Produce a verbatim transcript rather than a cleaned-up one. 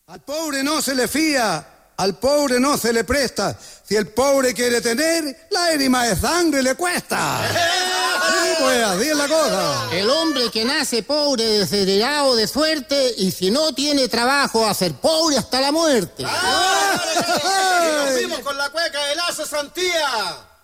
Al pobre no se le fía, al pobre no se le presta. Si el pobre quiere tener, la lágrima de sangre le cuesta. Sí, pues así es la cosa. El hombre que nace pobre, desheredado de suerte, y si no tiene trabajo, va a ser pobre hasta la muerte. ¡Ah! Y nos fuimos con la cueca de Lazo Santía.